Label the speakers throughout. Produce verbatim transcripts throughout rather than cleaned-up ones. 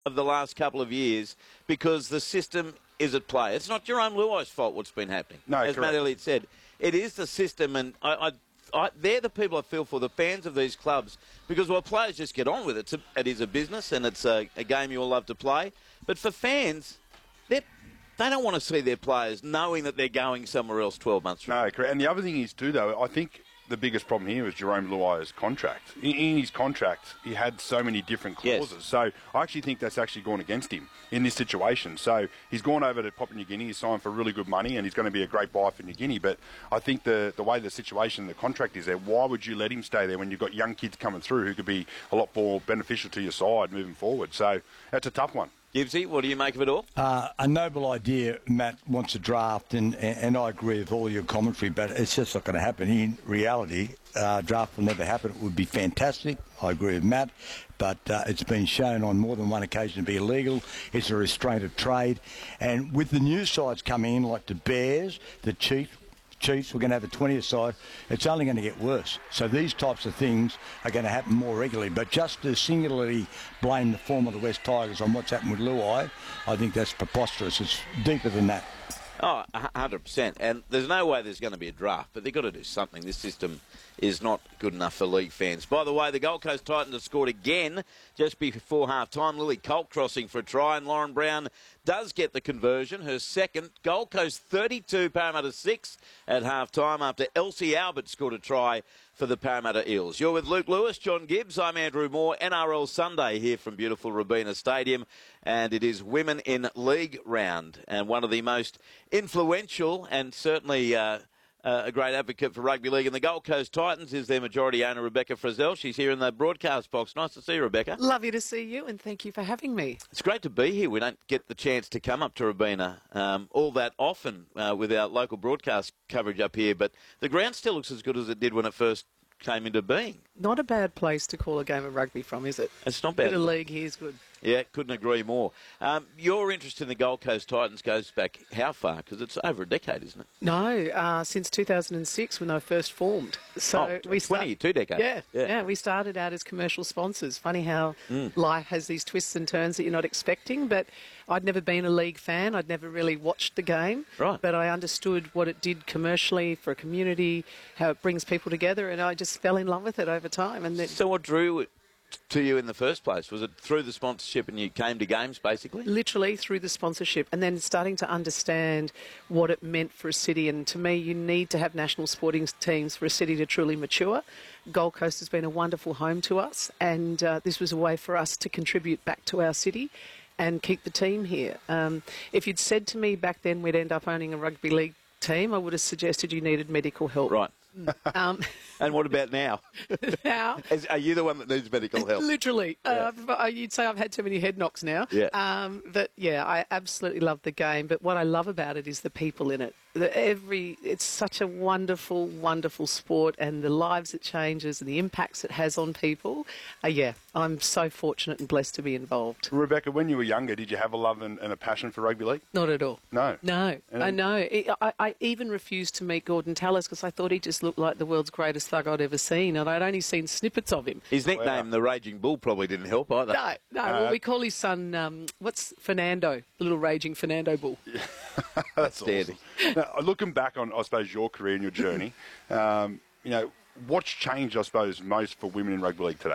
Speaker 1: of the last couple of years because the system is at play. It's not Jerome Luai's fault what's been happening.
Speaker 2: No,
Speaker 1: As
Speaker 2: correct.
Speaker 1: Matt Elliott said, it is the system, and I, I, I, they're the people I feel for, the fans of these clubs, because, well, players just get on with it. It's a, it is a business, and it's a, a game you all love to play. But for fans, they they don't want to see their players knowing that they're going somewhere else twelve months from now.
Speaker 2: No, correct. And the other thing is, too, though, I think the biggest problem here is Jerome Luai's contract. In, in his contract, he had so many different clauses.
Speaker 1: Yes.
Speaker 2: So I actually think that's actually gone against him in this situation. So he's gone over to Papua New Guinea, he's signed for really good money, and he's going to be a great buy for New Guinea. But I think the, the way the situation, the contract is there, why would you let him stay there when you've got young kids coming through who could be a lot more beneficial to your side moving forward? So that's a tough one.
Speaker 1: Gibbsy, what do you make of it all?
Speaker 3: Uh, a noble idea. Matt wants a draft, and, and I agree with all your commentary, but it's just not going to happen. In reality, uh, draft will never happen. It would be fantastic. I agree with Matt, but uh, it's been shown on more than one occasion to be illegal. It's a restraint of trade. And with the new sides coming in, like the Bears, the Chiefs, Chiefs, we're going to have a twentieth side, it's only going to get worse. So these types of things are going to happen more regularly. But just to singularly blame the form of the West Tigers on what's happened with Luai, I think that's preposterous. It's deeper than that.
Speaker 1: Oh, one hundred percent. And there's no way there's going to be a draft, but they've got to do something. This system is not good enough for league fans. By the way, the Gold Coast Titans have scored again just before half-time. Lily Colt crossing for a try, and Lauren Brown does get the conversion, her second. Gold Coast thirty-two, Parramatta six at half-time after Elsie Albert scored a try for the Parramatta Eels. You're with Luke Lewis, John Gibbs. I'm Andrew Moore. N R L Sunday here from beautiful Robina Stadium, and it is Women in League round. And one of the most influential and certainly uh, uh, a great advocate for rugby league in the Gold Coast Titans is their majority owner, Rebecca Frizzell. She's here in the broadcast box. Nice to see you, Rebecca.
Speaker 4: Lovely to see you, and thank you for having me.
Speaker 1: It's great to be here. We don't get the chance to come up to Robina um, all that often uh, with our local broadcast coverage up here, but the ground still looks as good as it did when it first came into being.
Speaker 4: Not a bad place to call a game of rugby from, is it?
Speaker 1: It's not bad.
Speaker 4: Bit of league here is good.
Speaker 1: Yeah, couldn't agree more. Um, your interest in the Gold Coast Titans goes back how far? Because it's over a decade, isn't it?
Speaker 4: No, uh, since two thousand six when they were first formed. So
Speaker 1: oh,
Speaker 4: we
Speaker 1: twenty,
Speaker 4: start-
Speaker 1: two decades.
Speaker 4: Yeah, yeah, yeah. We started out as commercial sponsors. Funny how mm. life has these twists and turns that you're not expecting. But I'd never been a league fan. I'd never really watched the game.
Speaker 1: Right.
Speaker 4: But I understood what it did commercially for a community, how it brings people together, and I just fell in love with it over time. And then,
Speaker 1: so what drew it to you in the first place? Was it through the sponsorship and you came to games, basically?
Speaker 4: Literally through the sponsorship, and then starting to understand what it meant for a city. And to me, you need to have national sporting teams for a city to truly mature. Gold Coast has been a wonderful home to us, and uh, this was a way for us to contribute back to our city and keep the team here. Um, if you'd said to me back then we'd end up owning a rugby league team, I would have suggested you needed medical help.
Speaker 1: Right.
Speaker 4: Um,
Speaker 1: and what about now?
Speaker 4: now,
Speaker 1: Is, are you the one that needs medical help?
Speaker 4: Literally.
Speaker 1: Yeah.
Speaker 4: Uh, you'd say I've had too many head knocks now.
Speaker 1: Yeah.
Speaker 4: Um, but, yeah, I absolutely love the game. But what I love about it is the people in it. The, every It's such a wonderful, wonderful sport, and the lives it changes and the impacts it has on people. Uh, yeah, I'm so fortunate and blessed to be involved.
Speaker 2: Rebecca, when you were younger, did you have a love and, and a passion for rugby league?
Speaker 4: Not at all.
Speaker 2: No.
Speaker 4: No,
Speaker 2: And-
Speaker 4: I know. I, I even refused to meet Gordon Tallis because I thought he just looked like the world's greatest thug I'd ever seen, and I'd only seen snippets of him.
Speaker 1: His nickname, the Raging Bull, probably didn't help either.
Speaker 4: No, no.
Speaker 2: Uh,
Speaker 4: well, we call his son, um, what's Fernando, the little raging Fernando Bull.
Speaker 2: That's
Speaker 1: Standing.
Speaker 2: awesome. Now, looking back on, I suppose, your career and your journey, um, you know, what's changed, I suppose, most for women in rugby league today?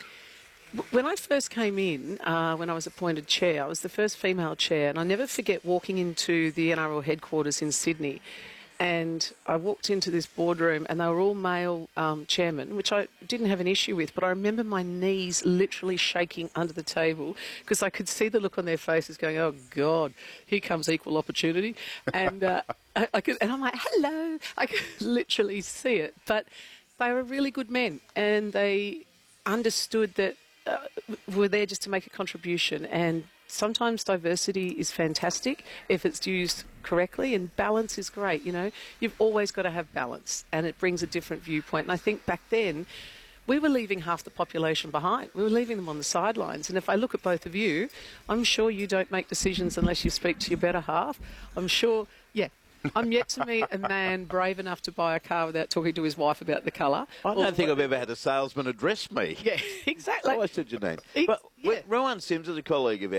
Speaker 4: When I first came in, uh, when I was appointed chair, I was the first female chair, and I never forget walking into the N R L headquarters in Sydney. And I walked into this boardroom and they were all male um, chairmen, which I didn't have an issue with, but I remember my knees literally shaking under the table because I could see the look on their faces going, oh, God, here comes equal opportunity. And, uh, I, I could, and I'm like, hello. I could literally see it. But they were really good men, and they understood that uh, we're there just to make a contribution. And sometimes diversity is fantastic if it's used correctly, and balance is great. You know, you've always got to have balance, and it brings a different viewpoint. And I think back then we were leaving half the population behind. We were leaving them on the sidelines. And if I look at both of you, I'm sure you don't make decisions unless you speak to your better half. I'm sure, yeah, I'm yet to meet a man brave enough to buy a car without talking to his wife about the colour.
Speaker 1: I don't think I've ever had a salesman address me.
Speaker 4: Yeah, exactly.
Speaker 1: Oh, I said your name.
Speaker 4: Ex-
Speaker 1: But
Speaker 4: yeah.
Speaker 1: Rowan Sims is a colleague of